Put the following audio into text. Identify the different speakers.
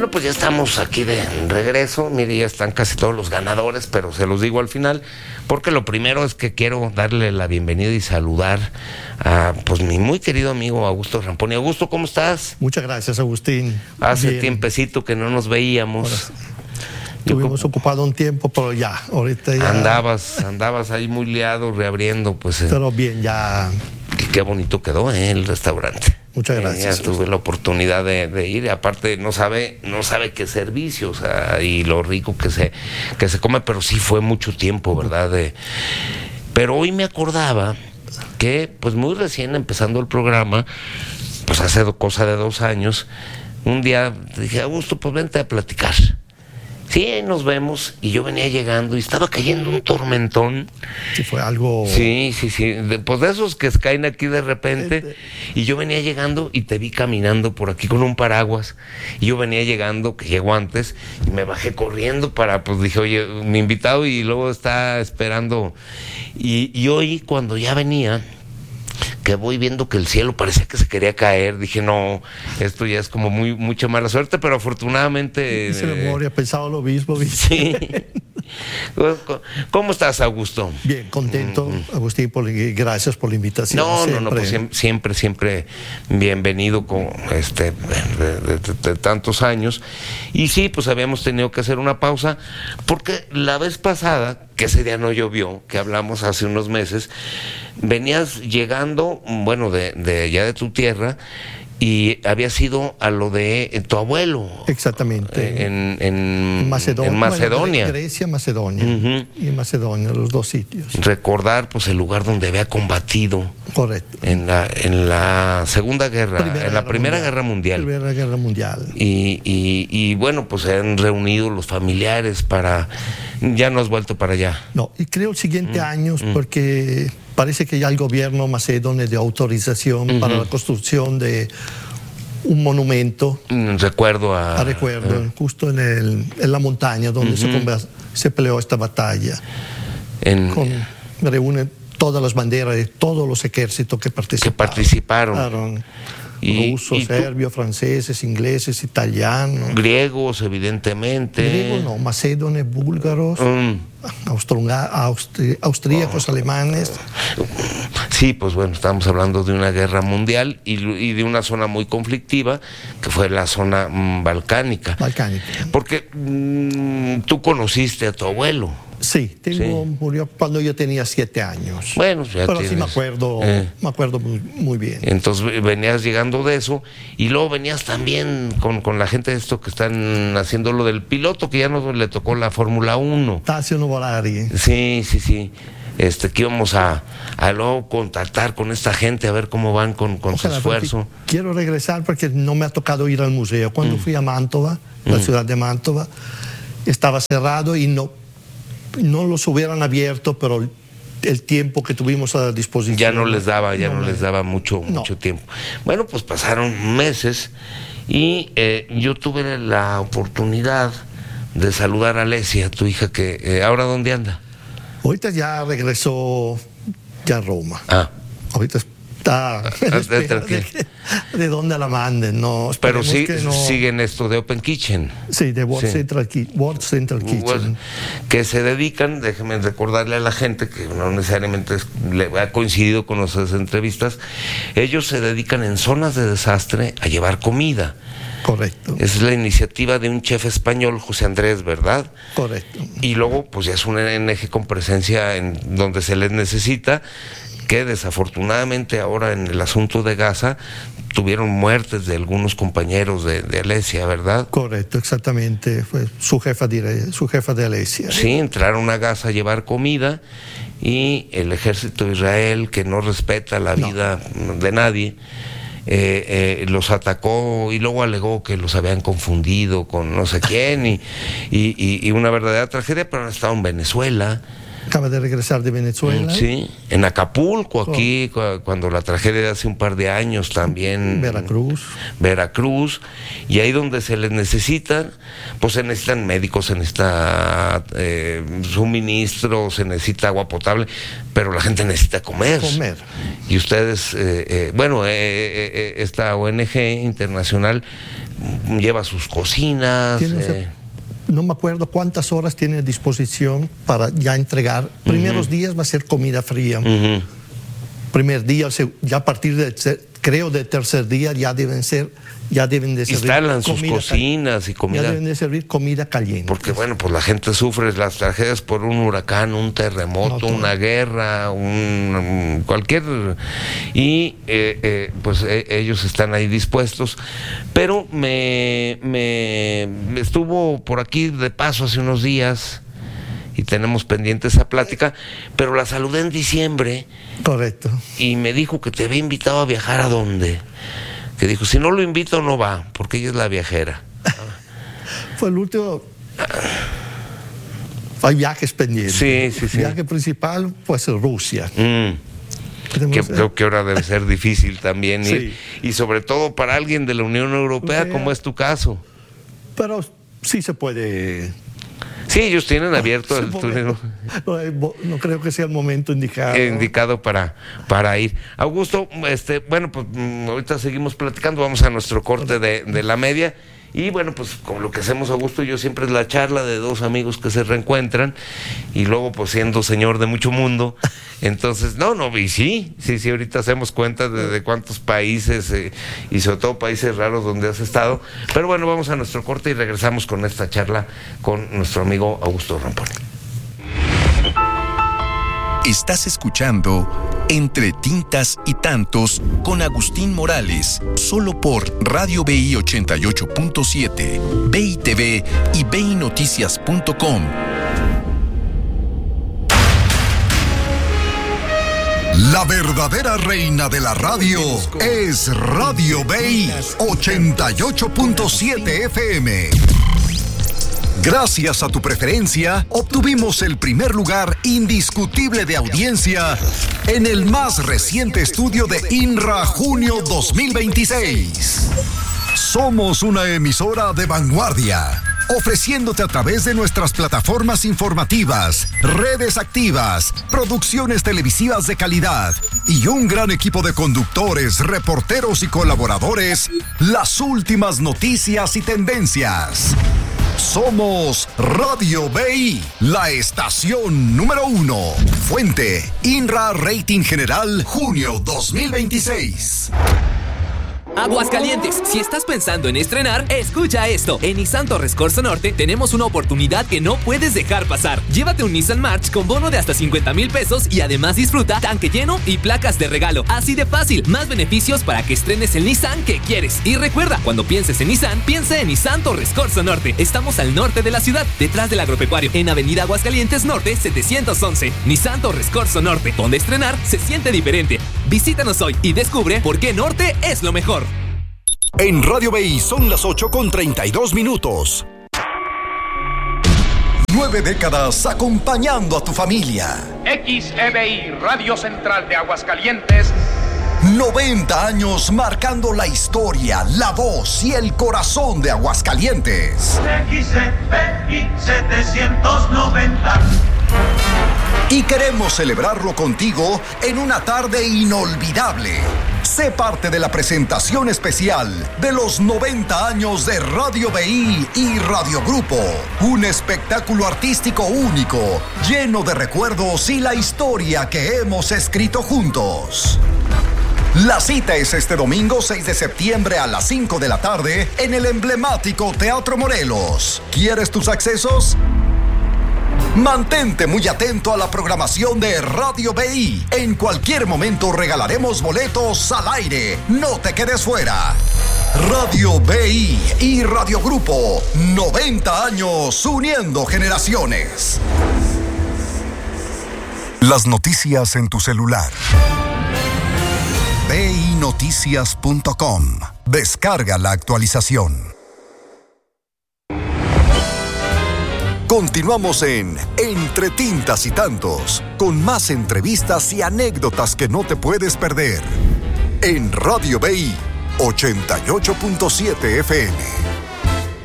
Speaker 1: Bueno, pues ya estamos aquí de regreso. Mire, ya están casi todos los ganadores, pero se los digo al final, porque lo primero es que quiero darle la bienvenida y saludar a pues mi muy querido amigo Augusto Ramponi. Augusto, ¿cómo estás?
Speaker 2: Muchas gracias, Agustín.
Speaker 1: Hace tiempecito que no nos veíamos.
Speaker 2: Estuvimos ocupados un tiempo, pero ya, ahorita ya...
Speaker 1: Andabas ahí muy liado, reabriendo, pues...
Speaker 2: Pero bien, ya...
Speaker 1: Qué bonito quedó el restaurante.
Speaker 2: Muchas gracias.
Speaker 1: Ya tuve la oportunidad de ir, y aparte no sabe qué servicio, o sea, y lo rico que se come, pero sí fue mucho tiempo, ¿verdad? Pero hoy me acordaba que, pues muy recién empezando el programa, pues hace cosa de 2 años, un día dije, Augusto, pues vente a platicar. Sí, ahí nos vemos, y yo venía llegando y estaba cayendo un tormentón.
Speaker 2: Sí, fue algo...
Speaker 1: Sí, pues de esos que caen aquí de repente, y yo venía llegando y te vi caminando por aquí con un paraguas, y yo venía llegando, que llego antes, y me bajé corriendo pues dije, oye, mi invitado, y luego está esperando, y hoy cuando ya venía, que voy viendo que el cielo parecía que se quería caer, dije, no, esto ya es como mucha mala suerte, pero afortunadamente...
Speaker 2: Se me habría pensado lo mismo.
Speaker 1: Sí. ¿Cómo estás, Augusto?
Speaker 2: Bien, contento, Agustín, gracias por la invitación.
Speaker 1: No, pues siempre bienvenido con de tantos años. Y sí, pues habíamos tenido que hacer una pausa, porque la vez pasada, que ese día no llovió, que hablamos hace unos meses, venías llegando, bueno, de allá de tu tierra, y habías ido a lo de tu abuelo.
Speaker 2: Exactamente.
Speaker 1: En
Speaker 2: Macedonia.
Speaker 1: En Macedonia.
Speaker 2: Bueno, Grecia, Macedonia. Y en Macedonia, los dos sitios.
Speaker 1: Recordar, pues, el lugar donde había combatido.
Speaker 2: Correcto.
Speaker 1: En la Segunda Guerra, en la Primera Guerra Mundial.
Speaker 2: Primera Guerra Mundial.
Speaker 1: Y bueno, pues se han reunido los familiares para... Ya no has vuelto para allá.
Speaker 2: No, y creo el siguiente año, porque parece que ya el gobierno macedonio dio autorización para la construcción de un monumento.
Speaker 1: Recuerdo
Speaker 2: justo en la montaña donde se peleó esta batalla. Reúne todas las banderas de todos los ejércitos que participaron. Rusos, serbios, franceses, ingleses, italianos.
Speaker 1: Griegos, evidentemente.
Speaker 2: Griegos no, macedonios, búlgaros, austríacos, alemanes.
Speaker 1: Sí, pues bueno, estamos hablando de una guerra mundial y de una zona muy conflictiva, que fue la zona balcánica. Porque tú conociste a tu abuelo.
Speaker 2: Sí, murió cuando yo tenía 7 años.
Speaker 1: Bueno, ya
Speaker 2: pero sí me acuerdo muy bien.
Speaker 1: Entonces venías llegando de eso, y luego venías también con la gente de esto que están haciendo lo del piloto, que ya no le tocó la Fórmula 1.
Speaker 2: Tazio Nuvolari.
Speaker 1: Sí. Que íbamos a luego contactar con esta gente a ver cómo van con su esfuerzo.
Speaker 2: Quiero regresar porque no me ha tocado ir al museo. Cuando fui a Mantova, la ciudad de Mantova, estaba cerrado y no los hubieran abierto, pero el tiempo que tuvimos a disposición
Speaker 1: ya no les daba mucho tiempo. Bueno, pues pasaron meses y yo tuve la oportunidad de saludar a Alesia, tu hija, que ahora ¿dónde anda?
Speaker 2: Ahorita ya regresó ya a Roma. Ahorita está de dónde la manden, no.
Speaker 1: Pero sí siguen esto de Open Kitchen.
Speaker 2: Sí, de World Central Kitchen.
Speaker 1: Que se dedican, déjenme recordarle a la gente que no necesariamente le ha coincidido con nuestras entrevistas, ellos se dedican en zonas de desastre a llevar comida.
Speaker 2: Correcto.
Speaker 1: Es la iniciativa de un chef español, José Andrés, ¿verdad?
Speaker 2: Correcto.
Speaker 1: Y luego, pues ya es un ONG con presencia en donde se les necesita, que desafortunadamente ahora en el asunto de Gaza tuvieron muertes de algunos compañeros de Alesia, ¿verdad?
Speaker 2: Correcto, exactamente. Fue su jefa de Alesia.
Speaker 1: Sí, entraron a Gaza a llevar comida, y el ejército de Israel, que no respeta la vida de nadie, los atacó y luego alegó que los habían confundido con no sé quién y una verdadera tragedia, pero han estado en Venezuela.
Speaker 2: Acaba de regresar de Venezuela.
Speaker 1: Sí, en Acapulco, aquí, cuando la tragedia de hace un par de años también. Veracruz. Y ahí donde se les necesitan, pues se necesitan médicos, se necesita suministros, se necesita agua potable, pero la gente necesita comer. Y ustedes, esta ONG internacional lleva sus cocinas.
Speaker 2: No me acuerdo cuántas horas tiene a disposición para ya entregar. Primeros días va a ser comida fría. Primer día, ya a partir del tercer día ya deben de servir.
Speaker 1: Instalan sus cocinas y comida.
Speaker 2: Ya deben de servir comida caliente.
Speaker 1: Porque bueno, pues la gente sufre las tragedias por un huracán, un terremoto, una guerra, cualquier... Y pues ellos están ahí dispuestos. Pero me estuvo por aquí de paso hace unos días y tenemos pendiente esa plática, pero la saludé en diciembre.
Speaker 2: Correcto. Y
Speaker 1: me dijo que te había invitado a viajar. ¿A dónde? Que dijo, si no lo invito no va, porque ella es la viajera.
Speaker 2: Fue el último. Hay viajes pendientes.
Speaker 1: Sí.
Speaker 2: El viaje principal, pues, Rusia.
Speaker 1: Creo que ahora debe ser difícil también ir. Y sobre todo para alguien de la Unión Europea, como es tu caso.
Speaker 2: Pero sí se puede.
Speaker 1: Sí, ellos tienen abierto el túnel.
Speaker 2: No creo que sea el momento
Speaker 1: indicado para ir. Augusto, bueno, pues ahorita seguimos platicando, vamos a nuestro corte de la media. Y bueno, pues con lo que hacemos Augusto y yo siempre es la charla de dos amigos que se reencuentran y luego pues siendo señor de mucho mundo, entonces, y sí, ahorita hacemos cuenta de cuántos países y sobre todo países raros donde has estado, pero bueno, vamos a nuestro corte y regresamos con esta charla con nuestro amigo Augusto Ramponi.
Speaker 3: Estás escuchando Entre Tintas y Tantos con Agustín Morales, solo por Radio BI 88.7, BI TV y BINoticias.com. La verdadera reina de la radio es Radio BI 88.7 FM. Gracias a tu preferencia, obtuvimos el primer lugar indiscutible de audiencia en el más reciente estudio de INRA junio 2026. Somos una emisora de vanguardia, ofreciéndote a través de nuestras plataformas informativas, redes activas, producciones televisivas de calidad y un gran equipo de conductores, reporteros y colaboradores, las últimas noticias y tendencias. Somos Radio BI, la estación número 1. Fuente, INRA Rating General, junio 2026.
Speaker 4: Aguascalientes, si estás pensando en estrenar, escucha esto. En Nissan Torres Corzo Norte tenemos una oportunidad que no puedes dejar pasar. Llévate un Nissan March con bono de hasta 50,000 pesos y además disfruta tanque lleno y placas de regalo. Así de fácil, más beneficios para que estrenes el Nissan que quieres. Y recuerda, cuando pienses en Nissan, piensa en Nissan Torres Corzo Norte. Estamos al norte de la ciudad, detrás del agropecuario, en Avenida Aguascalientes Norte 711. Nissan Torres Corzo Norte, donde estrenar se siente diferente. Visítanos hoy y descubre por qué Norte es lo mejor.
Speaker 3: En Radio BI son las 8:32. 9 décadas acompañando a tu familia.
Speaker 5: XEBI, Radio Central de Aguascalientes.
Speaker 3: 90 años marcando la historia, la voz y el corazón de Aguascalientes.
Speaker 6: XEBI 790.
Speaker 3: Y queremos celebrarlo contigo en una tarde inolvidable. Sé parte de la presentación especial de los 90 años de Radio BI y Radio Grupo. Un espectáculo artístico único, lleno de recuerdos y la historia que hemos escrito juntos. La cita es este domingo 6 de septiembre a las 5 de la tarde en el emblemático Teatro Morelos. ¿Quieres tus accesos? Mantente muy atento a la programación de Radio BI. En cualquier momento regalaremos boletos al aire. No te quedes fuera. Radio BI y Radio Grupo, 90 años uniendo generaciones. Las noticias en tu celular. BINoticias.com. Descarga la actualización. Continuamos en Entre Tintas y Tantos, con más entrevistas y anécdotas que no te puedes perder. En Radio BI 88.7 FM.